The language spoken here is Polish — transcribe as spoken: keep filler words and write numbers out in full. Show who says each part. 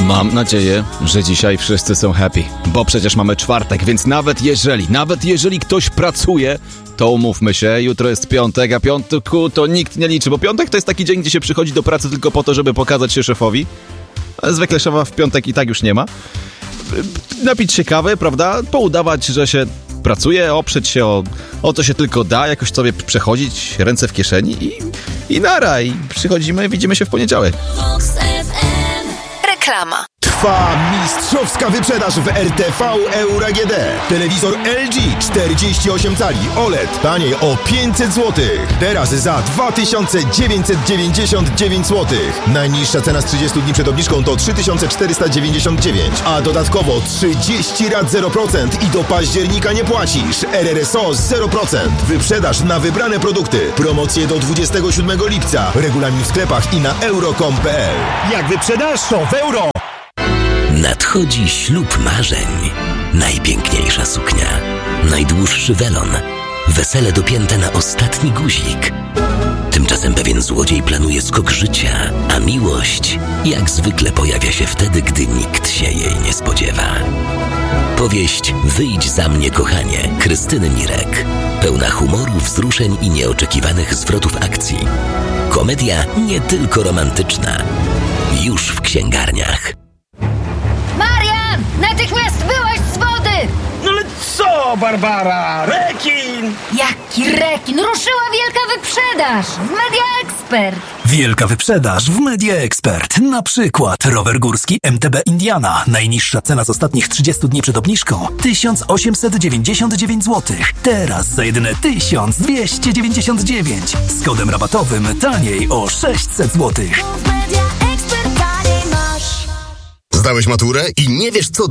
Speaker 1: Mam nadzieję, że dzisiaj wszyscy są happy, bo przecież mamy czwartek, więc nawet jeżeli, nawet jeżeli ktoś pracuje, to umówmy się, jutro jest piątek, a piątku to nikt nie liczy, bo piątek to jest taki dzień, gdzie się przychodzi do pracy tylko po to, żeby pokazać się szefowi. Zwykle szefa w piątek i tak już nie ma. Napić się kawy, prawda? Poudawać, że się pracuje, oprzeć się o, o co się tylko da, jakoś sobie przechodzić, ręce w kieszeni i, i nara, i przychodzimy, widzimy się w poniedziałek.
Speaker 2: Reklama.
Speaker 3: Trwa mistrzowska wyprzedaż w R T V Euro A G D. Telewizor L G czterdzieści osiem cali O L E D taniej o pięćset złotych. Teraz za dwa tysiące dziewięćset dziewięćdziesiąt dziewięć złotych. Najniższa cena z trzydziestu dni przed obniżką to trzy tysiące czterysta dziewięćdziesiąt dziewięć, a dodatkowo trzydzieści rat zero procent i do października nie płacisz. R R S O zero procent. Wyprzedaż na wybrane produkty. Promocje do dwudziestego siódmego lipca. Regulamin w sklepach i na euro kropka com kropka p l.
Speaker 4: Jak wyprzedaż, to w euro!
Speaker 5: Nadchodzi ślub marzeń. Najpiękniejsza suknia, najdłuższy welon, wesele dopięte na ostatni guzik. Tymczasem pewien złodziej planuje skok życia, a miłość jak zwykle pojawia się wtedy, gdy nikt się jej nie spodziewa. Powieść Wyjdź za mnie, kochanie, Krystyny Mirek. Pełna humoru, wzruszeń i nieoczekiwanych zwrotów akcji. Komedia nie tylko romantyczna. Już w księgarniach.
Speaker 6: Marian! Natychmiast wyłaź z wody!
Speaker 4: No ale co, Barbara? Rekin!
Speaker 6: Jaki rekin? Ruszyła wielka wyprzedaż w Media Expert.
Speaker 7: Wielka wyprzedaż w Media Expert. Na przykład rower górski M T B Indiana. Najniższa cena z ostatnich trzydziestu dni przed obniżką tysiąc osiemset dziewięćdziesiąt dziewięć złotych. Teraz za jedyne tysiąc dwieście dziewięćdziesiąt dziewięć. Z kodem rabatowym taniej o sześćset złotych.
Speaker 3: Zdałeś maturę i nie wiesz co